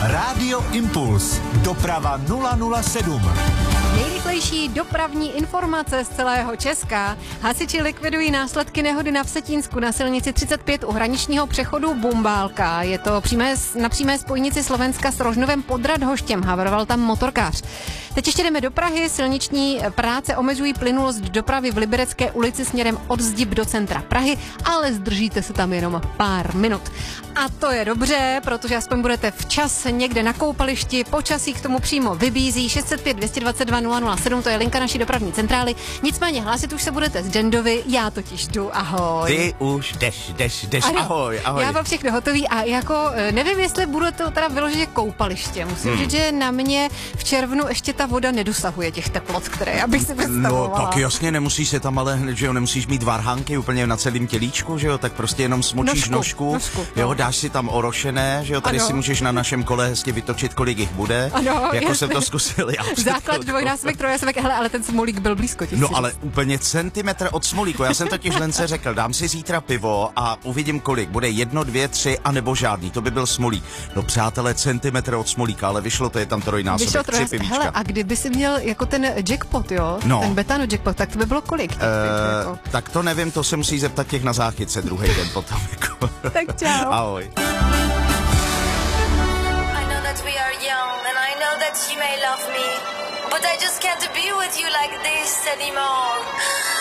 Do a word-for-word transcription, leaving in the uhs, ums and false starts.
Rádio Impuls. Doprava nula nula sedm. Nejrychlejší dopravní informace z celého Česka. Hasiči likvidují následky nehody na Vsetínsku na silnici třicet pět u hraničního přechodu Bumbálka. Je to přímé, na přímé spojnici Slovenska s Rožnovem pod Radhoštěm. Havaroval tam motorkář. Teď ještě jdeme do Prahy. Silniční práce omezují plynulost dopravy v Liberecké ulici směrem od Zdib do centra Prahy, ale zdržíte se tam jenom pár minut. A to je dobře, protože aspoň budete včas někde na koupališti. Počasí k tomu přímo vybízí. šest set pět, dvě stě dvacet dva, nula nula sedm, to je linka naší dopravní centrály. Nicméně hlásit už se budete z Dendovy, já totiž jdu, ahoj. Ty už jdeš, jdeš, jdeš, ano, ahoj, ahoj. Já mám všechno hotový a jako nevím, jestli bude to teda vyloženě koupaliště. Musím hmm. říct, že na mě v červnu ještě ta voda nedosahuje těch teplot, které já bych si představovala. No tak jasně, nemusíš se tam ale, že jo, nemusíš mít varhánky úplně na celém tělíčku, že jo, tak prostě jenom smočíš nožku, nožku, nožku jo, no. Dáš si tam orošené, že jo, tady ano. Si můžeš na našem kole hezky vytočit, kolik jich bude, ano, jako jasný. jsem to zkusil já. Základ dvojnásobek, trojnásobek, hele, ale ten smolík byl blízko. No ale říct. Úplně centimetr od smolíku, já jsem totiž Lence řekl, dám si zítra pivo a uvidím kolik, bude jedno, dvě, tři, anebo žádný, to by byl smolík. No přátelé, centimetr od smolíka, ale vyšlo to, je tam trojnásobek, tři pivíčka. Hele, a kdyby si měl jako ten jackpot, jo, no. ten betano jackpot, tak to by bylo kolik? Těch, uh, jako? Tak to nevím, to se musí zeptat těch na záchytce druhý den potom. Jako. Tak čau. Ahoj. But I just can't be with you like this anymore.